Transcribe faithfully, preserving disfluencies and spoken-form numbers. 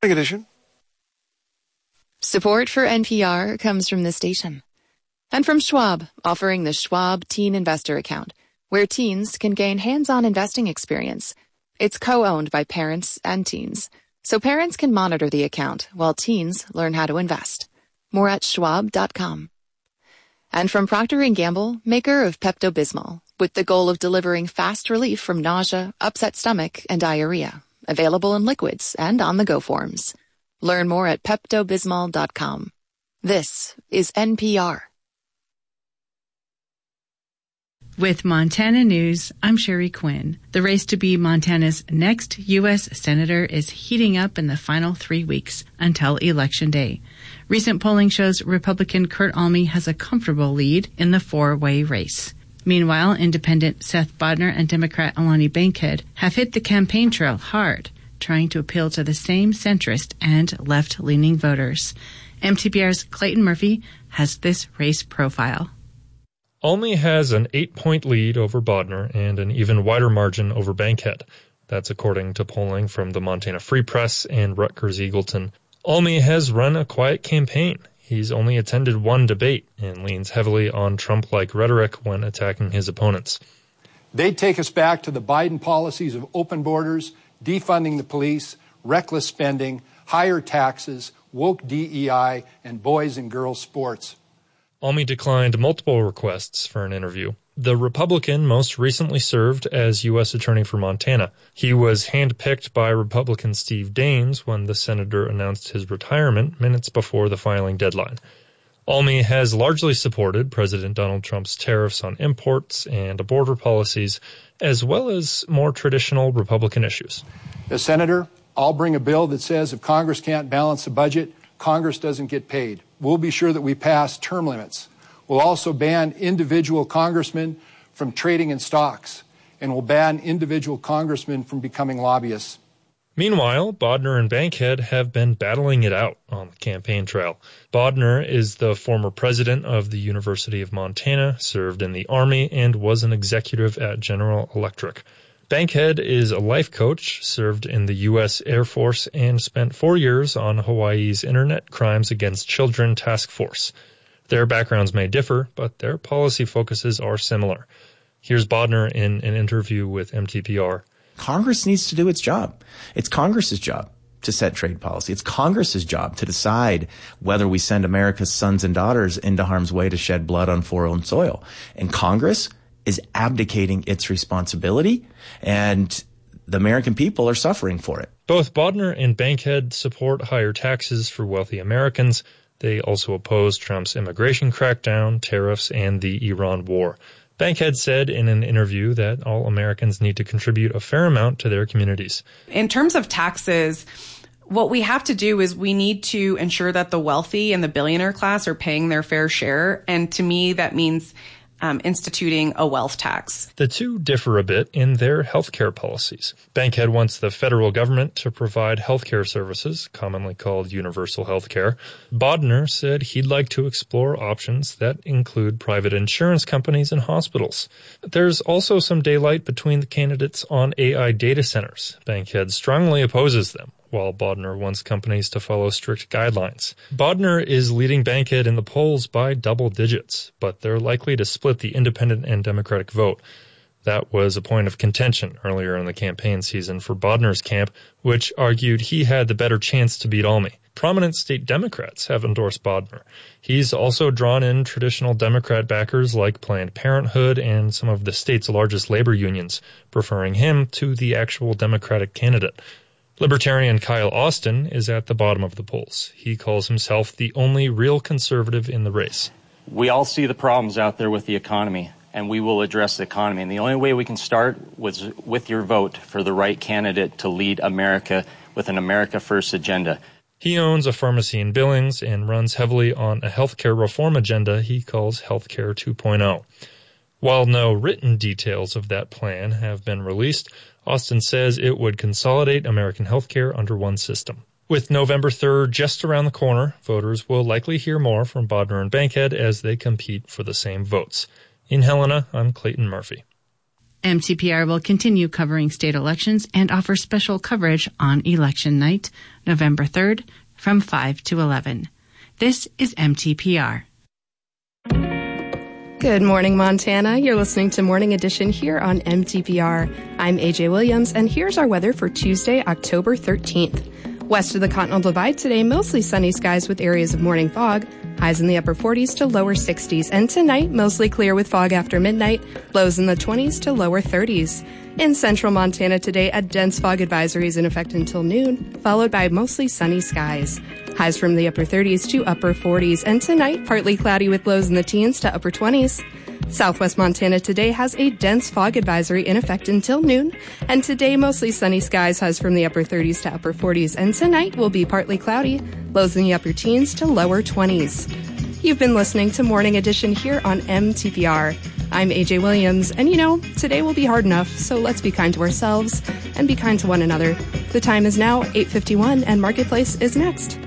Morning Edition. Support for N P R comes from this station. And from Schwab, offering the Schwab Teen Investor Account, where teens can gain hands-on investing experience. It's co-owned by parents and teens, so parents can monitor the account while teens learn how to invest. More at schwab dot com. And from Procter and Gamble, maker of Pepto-Bismol, with the goal of delivering fast relief from nausea, upset stomach, and diarrhea. Available in liquids and on-the-go forms. Learn more at pepto bismol dot com. This is N P R. With Montana News, I'm Sherry Quinn. The race to be Montana's next U S Senator is heating up in the final three weeks until Election Day. Recent polling shows Republican Kurt Alme has a comfortable lead in the four-way race. Meanwhile, Independent Seth Bodnar and Democrat Alani Bankhead have hit the campaign trail hard, trying to appeal to the same centrist and left-leaning voters. M T B R's Clayton Murphy has this race profile. Alme has an eight-point lead over Bodnar and an even wider margin over Bankhead. That's according to polling from the Montana Free Press and Rutgers Eagleton. Alme has run a quiet campaign. He's only attended one debate and leans heavily on Trump-like rhetoric when attacking his opponents. They take us back to the Biden policies of open borders, defunding the police, reckless spending, higher taxes, woke D E I, and boys and girls sports. Alme declined multiple requests for an interview. The Republican most recently served as U S Attorney for Montana. He was handpicked by Republican Steve Daines when the senator announced his retirement minutes before the filing deadline. Alme has largely supported President Donald Trump's tariffs on imports and border policies, as well as more traditional Republican issues. As Senator, I'll bring a bill that says if Congress can't balance the budget, Congress doesn't get paid. We'll be sure that we pass term limits. We'll also ban individual congressmen from trading in stocks, and we'll ban individual congressmen from becoming lobbyists. Meanwhile, Bodnar and Bankhead have been battling it out on the campaign trail. Bodnar is the former president of the University of Montana, served in the Army, and was an executive at General Electric. Bankhead is a life coach, served in the U S Air Force, and spent four years on Hawaii's Internet Crimes Against Children Task Force. Their backgrounds may differ, but their policy focuses are similar. Here's Bodnar in an interview with M T P R. Congress needs to do its job. It's Congress's job to set trade policy. It's Congress's job to decide whether we send America's sons and daughters into harm's way to shed blood on foreign soil. And Congress is abdicating its responsibility, and the American people are suffering for it. Both Bodnar and Bankhead support higher taxes for wealthy Americans. They also oppose Trump's immigration crackdown, tariffs, and the Iran war. Bankhead said in an interview that all Americans need to contribute a fair amount to their communities. In terms of taxes, what we have to do is we need to ensure that the wealthy and the billionaire class are paying their fair share. And to me, that means Um, instituting a wealth tax. The two differ a bit in their healthcare policies. Bankhead wants the federal government to provide healthcare services, commonly called universal healthcare. Bodnar said he'd like to explore options that include private insurance companies and hospitals. There's also some daylight between the candidates on A I data centers. Bankhead strongly opposes them, while Bodnar wants companies to follow strict guidelines. Bodnar is leading Bankhead in the polls by double digits, but they're likely to split the independent and Democratic vote. That was a point of contention earlier in the campaign season for Bodnar's camp, which argued he had the better chance to beat Alme. Prominent state Democrats have endorsed Bodnar. He's also drawn in traditional Democrat backers like Planned Parenthood and some of the state's largest labor unions, preferring him to the actual Democratic candidate. Libertarian Kyle Austin is at the bottom of the polls. He calls himself the only real conservative in the race. We all see the problems out there with the economy, and we will address the economy. And the only way we can start was with your vote for the right candidate to lead America with an America First agenda. He owns a pharmacy in Billings and runs heavily on a healthcare reform agenda he calls Healthcare two point oh. While no written details of that plan have been released, Austin says it would consolidate American healthcare under one system. With November third just around the corner, voters will likely hear more from Bodnar and Bankhead as they compete for the same votes. In Helena, I'm Clayton Murphy. M T P R will continue covering state elections and offer special coverage on election night, November third, from five to eleven. This is M T P R. Good morning, Montana. You're listening to Morning Edition here on M T P R. I'm A J Williams, and here's our weather for Tuesday, October thirteenth. West of the Continental Divide today, mostly sunny skies with areas of morning fog. Highs in the upper forties to lower sixties. And tonight, mostly clear with fog after midnight. Lows in the twenties to lower thirties. In central Montana today, a dense fog advisory is in effect until noon, followed by mostly sunny skies. Highs from the upper thirties to upper forties. And tonight, partly cloudy with lows in the teens to upper twenties. Southwest Montana today has a dense fog advisory in effect until noon. And today, mostly sunny skies, highs from the upper thirties to upper forties. And tonight will be partly cloudy, lows in the upper teens to lower twenties. You've been listening to Morning Edition here on M T P R. I'm A J Williams, and you know, today will be hard enough, so let's be kind to ourselves and be kind to one another. The time is now eight fifty-one, and Marketplace is next.